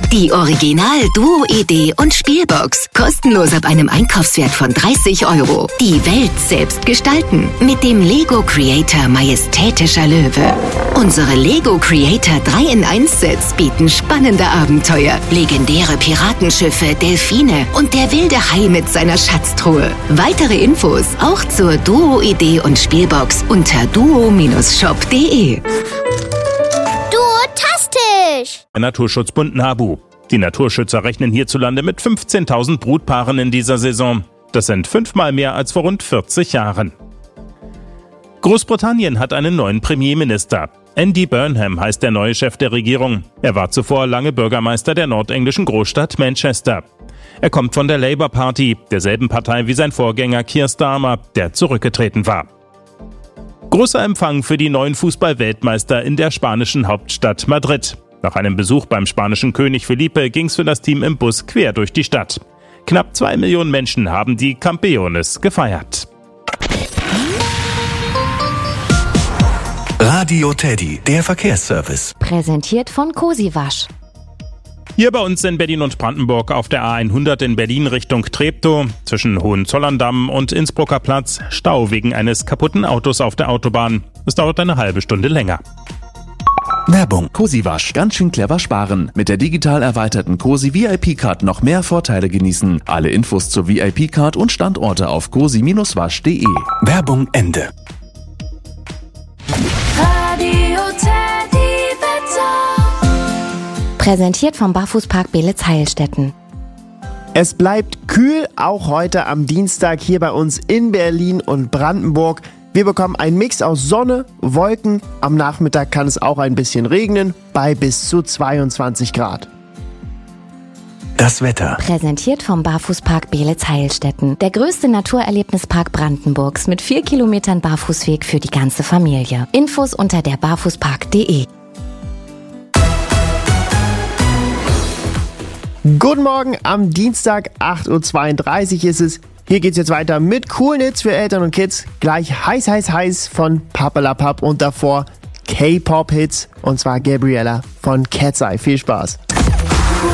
Die Original Duo-Idee und Spielbox. Kostenlos ab einem Einkaufswert von 30 €. Die Welt selbst gestalten. Mit dem Lego Creator Majestätischer Löwe. Unsere Lego Creator 3-in-1-Sets bieten spannende Abenteuer, legendäre Piratenschiffe, Delfine und der wilde Hai mit seiner Schatztruhe. Weitere Infos auch zur Duo-Idee und Spielbox unter duo-shop.de. Duotastisch! Der Naturschutzbund NABU. Die Naturschützer rechnen hierzulande mit 15.000 Brutpaaren in dieser Saison. Das sind 5-mal mehr als vor rund 40 Jahren. Großbritannien hat einen neuen Premierminister. Andy Burnham heißt der neue Chef der Regierung. Er war zuvor lange Bürgermeister der nordenglischen Großstadt Manchester. Er kommt von der Labour Party, derselben Partei wie sein Vorgänger Keir Starmer, der zurückgetreten war. Großer Empfang für die neuen Fußball-Weltmeister in der spanischen Hauptstadt Madrid. Nach einem Besuch beim spanischen König Felipe ging's für das Team im Bus quer durch die Stadt. Knapp 2 Millionen Menschen haben die Campeones gefeiert. Radio Teddy, der Verkehrsservice. Präsentiert von Cosiwasch. Hier bei uns in Berlin und Brandenburg auf der A100 in Berlin Richtung Treptow, zwischen Hohenzollern-Damm und Innsbrucker Platz, Stau wegen eines kaputten Autos auf der Autobahn. Es dauert eine halbe Stunde länger. Werbung. Cosiwasch. Ganz schön clever sparen. Mit der digital erweiterten Cosi VIP-Card noch mehr Vorteile genießen. Alle Infos zur VIP-Card und Standorte auf cosi-wasch.de. Werbung Ende. Radio Teddy Wetter. Präsentiert vom Barfußpark Beelitz-Heilstätten. Es bleibt kühl, auch heute am Dienstag hier bei uns in Berlin und Brandenburg. Wir bekommen einen Mix aus Sonne, Wolken. Am Nachmittag kann es auch ein bisschen regnen, bei bis zu 22 Grad. Das Wetter. Präsentiert vom Barfußpark Beelitz-Heilstätten. Der größte Naturerlebnispark Brandenburgs mit 4 Kilometern Barfußweg für die ganze Familie. Infos unter derbarfußpark.de. Guten Morgen, am Dienstag 8.32 Uhr ist es. Hier geht's jetzt weiter mit coolen Hits für Eltern und Kids. Gleich heiß von Papalapap und davor K-Pop-Hits und zwar Gabriella von Cat's Eye. Viel Spaß.